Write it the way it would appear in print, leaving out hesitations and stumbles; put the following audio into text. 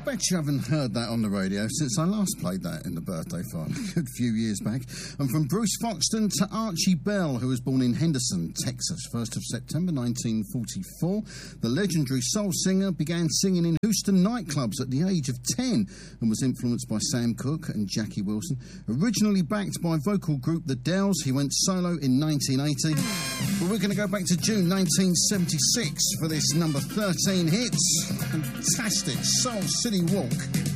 bet you haven't heard that on the radio since I last played that in the birthday file a good few years back. And from Bruce Foxton to Archie Bell, who was born in Henderson, Texas, 1st of September 1944, the legendary soul singer began singing in Houston nightclubs at the age of 10 and was influenced by Sam Cooke and Jackie Wilson. Originally backed by vocal group The Dells, he went solo in 1980. But we're going to go back to June 1976 for this number 13 hit. Fantastic Soul City Walk.